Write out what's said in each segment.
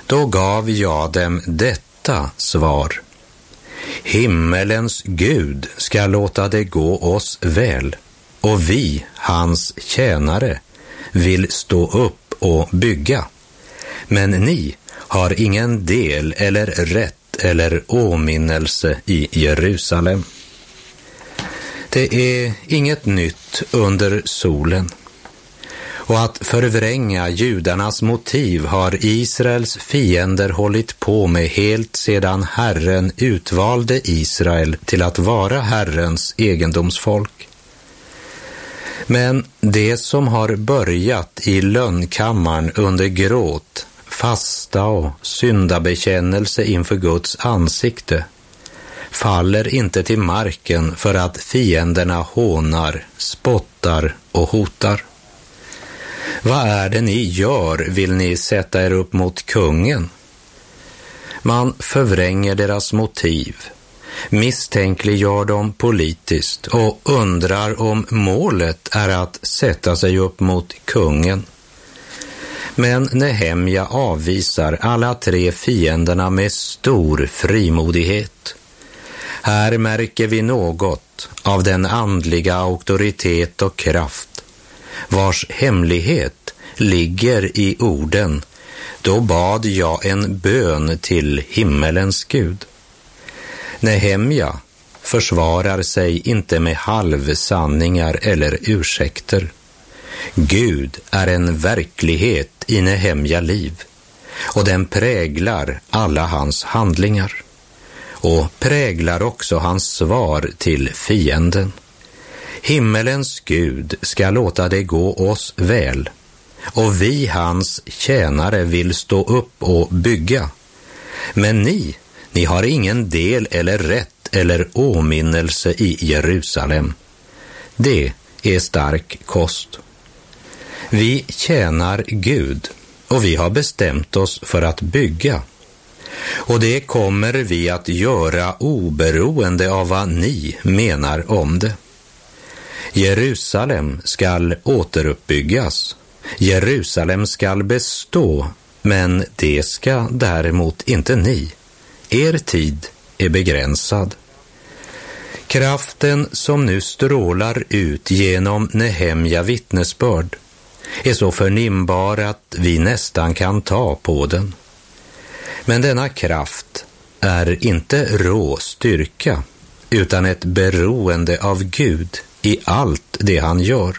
Då gav jag dem detta svar: himmelens Gud ska låta det gå oss väl, och vi, hans tjänare, vill stå upp och bygga. Men ni har ingen del eller rätt eller åminnelse i Jerusalem. Det är inget nytt under solen. Och att förvränga judarnas motiv har Israels fiender hållit på med helt sedan Herren utvalde Israel till att vara Herrens egendomsfolk. Men det som har börjat i lönnkammaren under gråt, fasta och syndabekännelse inför Guds ansikte faller inte till marken för att fienderna hånar, spottar och hotar. Vad är det ni gör, vill ni sätta er upp mot kungen? Man förvränger deras motiv, misstänkliggör dem politiskt och undrar om målet är att sätta sig upp mot kungen. Men Nehemja avvisar alla tre fienderna med stor frimodighet. Här märker vi något av den andliga auktoritet och kraft, vars hemlighet ligger i orden: då bad jag en bön till himmelens Gud. Nehemja försvarar sig inte med halvsanningar eller ursäkter. Gud är en verklighet i Nehemja liv, och den präglar alla hans handlingar och präglar också hans svar till fienden. Himmelens Gud ska låta det gå oss väl, och vi, hans tjänare, vill stå upp och bygga. Men ni har ingen del eller rätt eller åminnelse i Jerusalem. Det är stark kost. Vi tjänar Gud, och vi har bestämt oss för att bygga. Och det kommer vi att göra oberoende av vad ni menar om det. Jerusalem skall återuppbyggas. Jerusalem skall bestå, men det ska däremot inte ni. Er tid är begränsad. Kraften som nu strålar ut genom Nehemja vittnesbörd är så förnimbar att vi nästan kan ta på den. Men denna kraft är inte rå styrka, utan ett beroende av Gud i allt det han gör.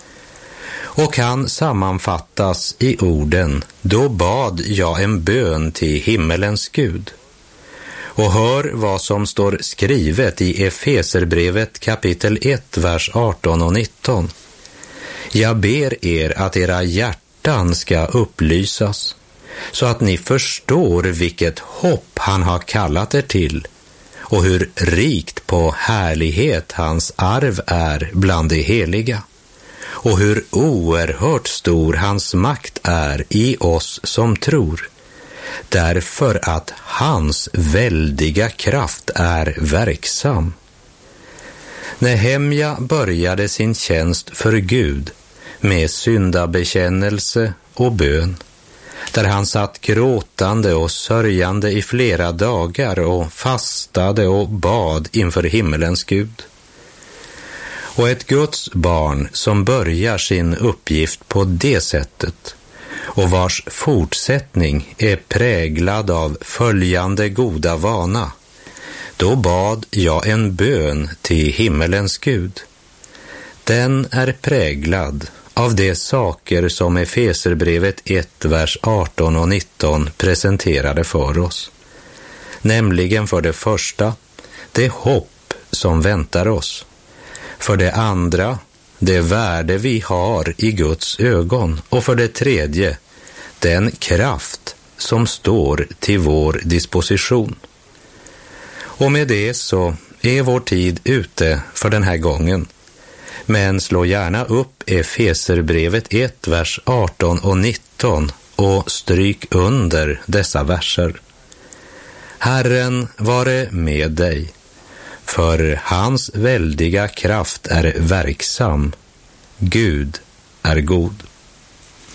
Och kan sammanfattas i orden: då bad jag en bön till himmelens Gud. Och hör vad som står skrivet i Efeserbrevet kapitel 1, vers 18 och 19. Jag ber er att era hjärtan ska upplysas, så att ni förstår vilket hopp han har kallat er till, och hur rikt på härlighet hans arv är bland de heliga, och hur oerhört stor hans makt är i oss som tror, därför att hans väldiga kraft är verksam. Nehemja började sin tjänst för Gud med syndabekännelse och bön, där han satt gråtande och sörjande i flera dagar och fastade och bad inför himmelens Gud. Och ett Guds barn som börjar sin uppgift på det sättet, och vars fortsättning är präglad av följande goda vana: då bad jag en bön till himmelens Gud. Den är präglad av de saker som Efeserbrevet 1, vers 18 och 19 presenterade för oss. Nämligen för det första, det hopp som väntar oss. För det andra, det värde vi har i Guds ögon. Och för det tredje, den kraft som står till vår disposition. Och med det så är vår tid ute för den här gången. Men slå gärna upp Efeserbrevet 1, vers 18 och 19 och stryk under dessa verser. Herren vare med dig, för hans väldiga kraft är verksam. Gud är god.